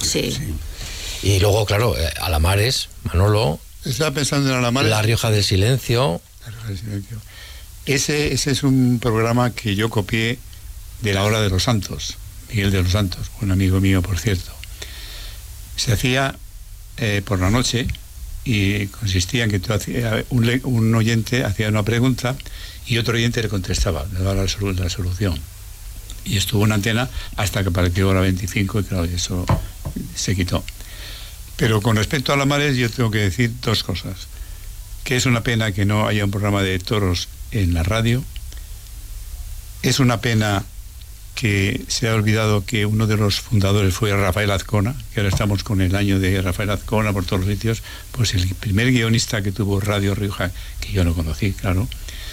Sí. Y luego, claro, Alamares, Manolo. Estaba pensando en Alamares. La Rioja del Silencio. La Rioja del Silencio. Ese es un programa que yo copié de La Hora de los Santos, Miguel de los Santos, un amigo mío, por cierto. Se hacía por la noche y consistía en que un oyente hacía una pregunta y otro oyente le contestaba, le daba la solución. Y estuvo en antena hasta que apareció la 25 y claro, eso se quitó. Pero con respecto a Alamares yo tengo que decir dos cosas. Que es una pena que no haya un programa de toros en la radio. Es una pena que se ha olvidado que uno de los fundadores fue Rafael Azcona, que ahora estamos con el año de Rafael Azcona por todos los sitios. Pues el primer guionista que tuvo Radio Rioja, que yo no conocí, claro,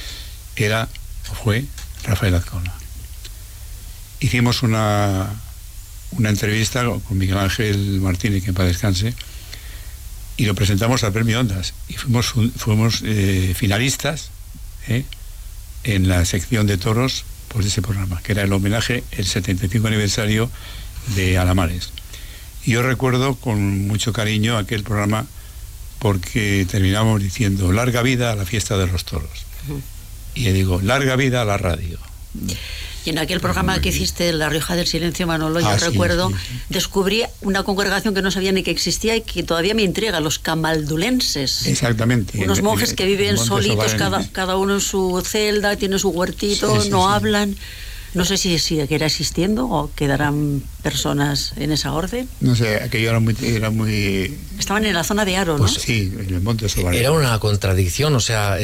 fue Rafael Azcona. Hicimos una entrevista con Miguel Ángel Martínez, que en paz descanse, y lo presentamos al Premio Ondas y fuimos finalistas en la sección de toros pues, de ese programa, que era el homenaje, el 75 aniversario de Alamares. Y yo recuerdo con mucho cariño aquel programa porque terminamos diciendo larga vida a la fiesta de los toros. Y yo digo, larga vida a la radio. Y en aquel programa que hiciste, La Rioja del Silencio, Manolo, yo recuerdo, descubrí una congregación que no sabía ni que existía y que todavía me intriga, los camaldulenses. Exactamente. Unos monjes que viven solitos, cada uno en su celda, tiene su huertito, no hablan. No sé si seguirá existiendo o quedarán personas en esa orden. No sé, aquello era muy... Estaban en la zona de Aro, ¿no? Pues sí, en el Monte Sobar. Era una contradicción, o sea,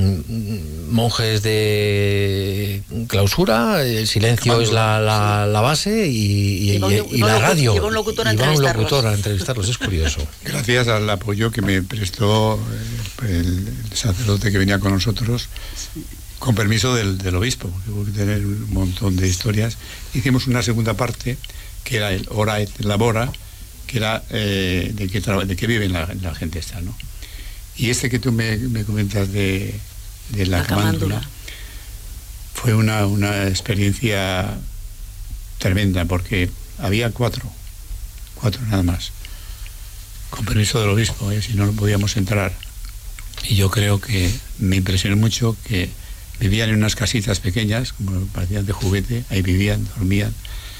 monjes de clausura, el silencio es la base y la radio. Llegó un locutor a entrevistarlos, es curioso. Gracias al apoyo que me prestó el sacerdote que venía con nosotros, con permiso del obispo, porque hubo que tener un montón de historias. Hicimos una segunda parte, que era el Hora et Labora, que era de qué vive la gente esta, ¿no? Y este que tú me comentas de la camándula fue una experiencia tremenda, porque había cuatro nada más, con permiso del obispo, si no podíamos entrar. Y yo creo que me impresionó mucho que vivían en unas casitas pequeñas, como parecían de juguete, ahí vivían, dormían,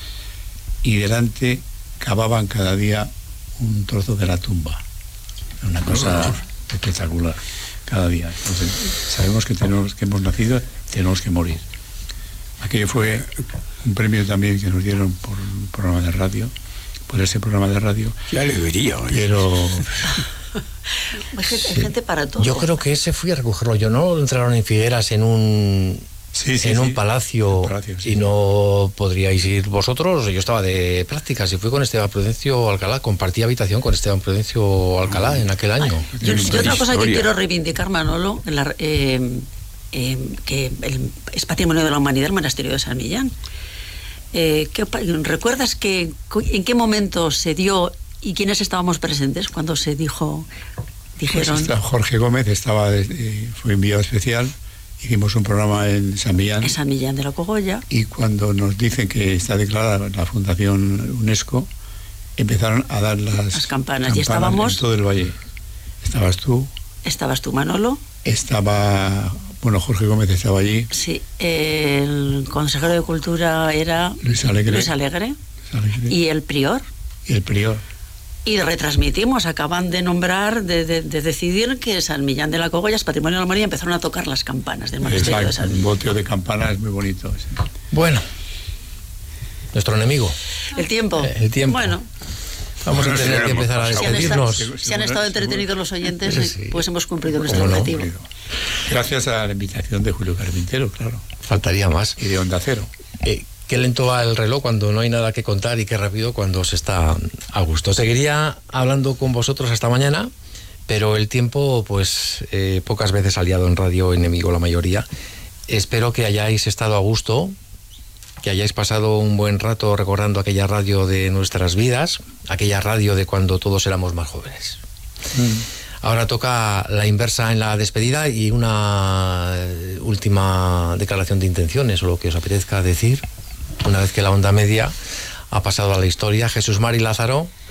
y delante cavaban cada día un trozo de la tumba. Una cosa espectacular, cada día. Entonces, sabemos que hemos nacido, tenemos que morir. Aquello fue un premio también que nos dieron por un programa de radio, por ese programa de radio. Ya le diría, pero... Hay gente para todo. Yo creo que ese fui a recogerlo. Yo no entraron en Figueras en un palacio, y no podríais ir vosotros. Yo estaba de prácticas y fui con Esteban Prudencio Alcalá, compartí habitación con Esteban Prudencio Alcalá en aquel año. Yo otra cosa que quiero reivindicar, Manolo, que es patrimonio de la humanidad el monasterio de San Millán. ¿Recuerdas en qué momento se dio y quiénes estábamos presentes cuando se dijeron? Pues Jorge Gómez fue enviado especial. Hicimos un programa en San Millán. En San Millán de la Cogolla. Y cuando nos dicen que está declarada la Fundación UNESCO, empezaron a dar las campanas. Y estábamos en todo el valle. Estabas tú. Estabas tú, Manolo. Jorge Gómez estaba allí. Sí, el consejero de Cultura era Luis Alegre. Y el prior. Y retransmitimos, acaban de nombrar, de decidir que San Millán de la Cogolla es patrimonio de la humanidad, y empezaron a tocar las campanas del monasterio de San Millán. Un boteo de campanas muy bonito. Sí. Bueno, nuestro enemigo. El tiempo. Bueno. Vamos a tener que empezar a despedirnos. Si han estado entretenidos los oyentes, pues hemos cumplido nuestro objetivo. Gracias a la invitación de Julio Carpintero, claro. Faltaría más. Y de Onda Cero. Qué lento va el reloj cuando no hay nada que contar y qué rápido cuando se está a gusto. Seguiría hablando con vosotros hasta mañana, pero el tiempo, pues, pocas veces aliado en radio, enemigo la mayoría. Espero que hayáis estado a gusto, que hayáis pasado un buen rato recordando aquella radio de nuestras vidas, aquella radio de cuando todos éramos más jóvenes. Ahora toca la inversa en la despedida y una última declaración de intenciones o lo que os apetezca decir. Una vez que la onda media ha pasado a la historia, Jesús Mari Lázaro.